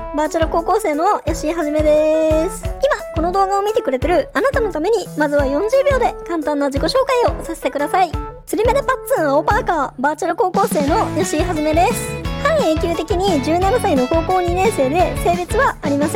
バーチャル高校生の吉井はじめです。今この動画を見てくれてるあなたのために、まずは40秒で簡単な自己紹介をさせてください。釣り目でパッツン青パーカー、バーチャル高校生の吉井はじめです。半永久的に17歳の高校2年生で、性別はありません。